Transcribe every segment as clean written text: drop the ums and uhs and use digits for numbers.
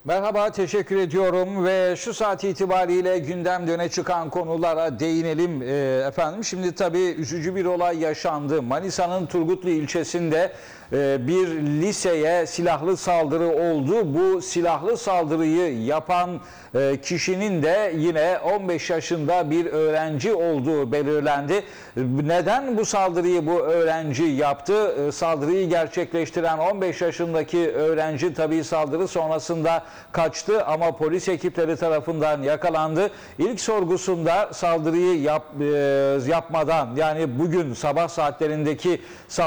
Merhaba, teşekkür ediyorum ve şu saat itibariyle gündemde öne çıkan konulara değinelim efendim. Şimdi tabii üzücü bir olay yaşandı. Manisa'nın Turgutlu ilçesinde bir liseye silahlı saldırı oldu. Bu silahlı saldırıyı yapan kişinin de yine 15 yaşında bir öğrenci olduğu belirlendi. Neden bu saldırıyı bu öğrenci yaptı? Saldırıyı gerçekleştiren 15 yaşındaki öğrenci tabii saldırı sonrasında kaçtı ama polis ekipleri tarafından yakalandı. İlk sorgusunda saldırıyı yapmadan, yani bugün sabah saatlerindeki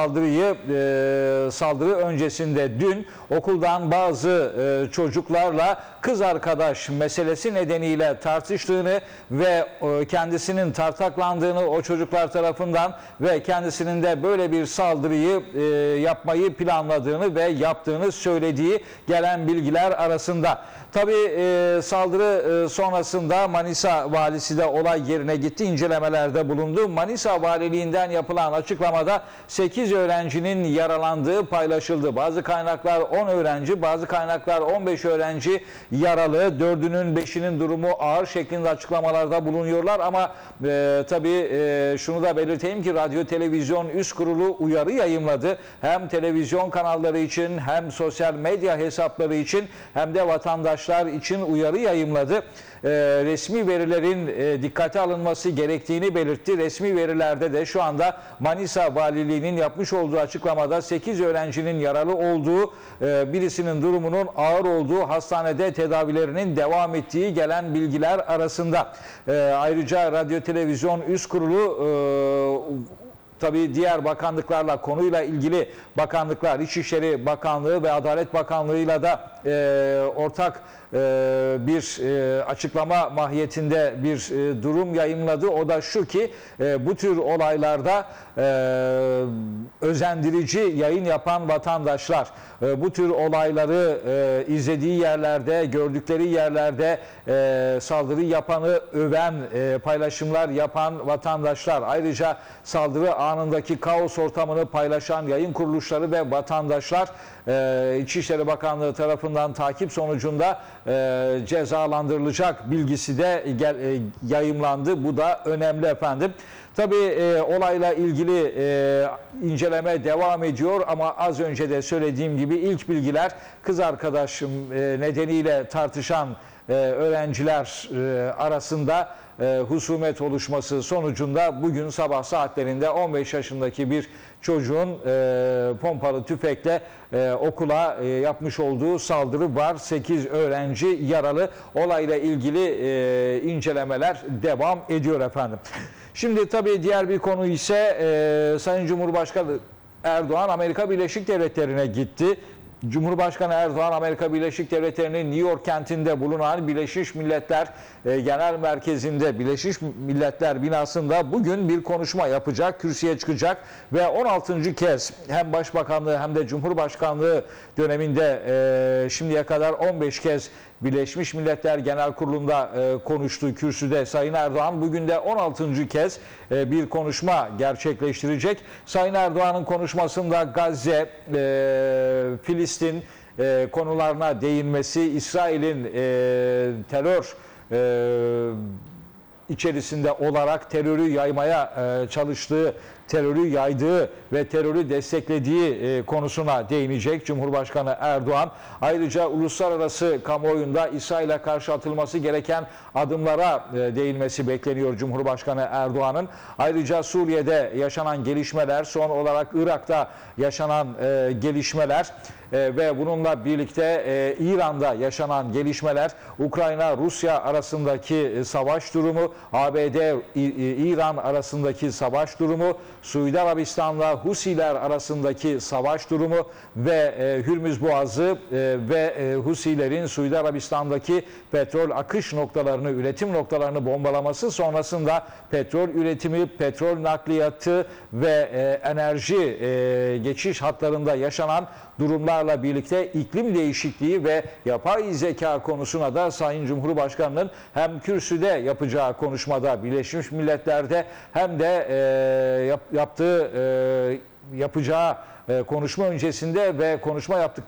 saldırı öncesinde dün okuldan bazı çocuklarla kız arkadaş meselesi nedeniyle tartıştığını ve kendisinin tartaklandığını o çocuklar tarafından ve kendisinin de böyle bir saldırıyı yapmayı planladığını ve yaptığını söylediği gelen bilgiler arasında. Tabii saldırı sonrasında Manisa valisi de olay yerine gitti, incelemelerde bulundu. Manisa valiliğinden yapılan açıklamada 8 öğrencinin yaralandığı paylaşıldı. Bazı kaynaklar 10 öğrenci, bazı kaynaklar 15 öğrenci yaralı, 4'ünün 5'inin durumu ağır şeklinde açıklamalarda bulunuyorlar. Ama tabii şunu da belirteyim ki Radyo Televizyon Üst Kurulu uyarı yayımladı. Hem televizyon kanalları için hem sosyal medya hesapları için hem de vatandaşlar için uyarı yayımladı. Resmi verilerin dikkate alınması gerektiğini belirtti. Resmi verilerde de şu anda Manisa Valiliği'nin yapmış olduğu açıklamada 8 öğrencinin yaralı olduğu, birisinin durumunun ağır olduğu, hastanede tedavilerinin devam ettiği gelen bilgiler arasında. Ayrıca Radyo Televizyon Üst Kurulu tabii diğer bakanlıklarla, konuyla ilgili bakanlıklar, İçişleri Bakanlığı ve Adalet Bakanlığı'yla da ortak bir açıklama mahiyetinde bir durum yayımladı. O da şu ki bu tür olaylarda özendirici yayın yapan vatandaşlar, bu tür olayları izlediği yerlerde, gördükleri yerlerde saldırı yapanı öven paylaşımlar yapan vatandaşlar, ayrıca saldırı anındaki kaos ortamını paylaşan yayın kuruluşları ve vatandaşlar İçişleri Bakanlığı tarafından takip sonucunda cezalandırılacak bilgisi de yayımlandı. Bu da önemli efendim. Tabii olayla ilgili inceleme devam ediyor ama az önce de söylediğim gibi ilk bilgiler kız arkadaşım nedeniyle tartışan öğrenciler arasında husumet oluşması sonucunda bugün sabah saatlerinde 15 yaşındaki bir çocuğun pompalı tüfekle okula yapmış olduğu saldırı var. 8 öğrenci yaralı. Olayla ilgili incelemeler devam ediyor efendim. Şimdi tabii diğer bir konu ise Sayın Cumhurbaşkanı Erdoğan Amerika Birleşik Devletleri'ne gitti. Cumhurbaşkanı Erdoğan Amerika Birleşik Devletleri'nin New York kentinde bulunan Birleşmiş Milletler Genel Merkezi'nde, Birleşmiş Milletler binasında bugün bir konuşma yapacak, kürsüye çıkacak ve 16. kez hem Başbakanlığı hem de Cumhurbaşkanlığı döneminde şimdiye kadar 15 kez Birleşmiş Milletler Genel Kurulu'nda konuştuğu kürsüde Sayın Erdoğan bugün de 16. kez bir konuşma gerçekleştirecek. Sayın Erdoğan'ın konuşmasında Gazze, Filistin konularına değinmesi, İsrail'in terör içerisinde olarak terörü yaymaya çalıştığı, terörü yaydığı ve terörü desteklediği konusuna değinecek Cumhurbaşkanı Erdoğan. Ayrıca uluslararası kamuoyunda İsrail'e karşı atılması gereken adımlara değinmesi bekleniyor Cumhurbaşkanı Erdoğan'ın. Ayrıca Suriye'de yaşanan gelişmeler, son olarak Irak'ta yaşanan gelişmeler ve bununla birlikte İran'da yaşanan gelişmeler, Ukrayna-Rusya arasındaki savaş durumu, ABD-İran arasındaki savaş durumu, Suudi Arabistan'la Husiler arasındaki savaş durumu ve Hürmüz Boğazı ve Husilerin Suudi Arabistan'daki petrol akış noktalarını, üretim noktalarını bombalaması sonrasında petrol üretimi, petrol nakliyatı ve enerji geçiş hatlarında yaşanan durumlarla birlikte iklim değişikliği ve yapay zeka konusuna da Sayın Cumhurbaşkanı'nın hem kürsüde yapacağı konuşmada Birleşmiş Milletler'de hem de yapacağı konuşma öncesinde ve konuşma yaptıktan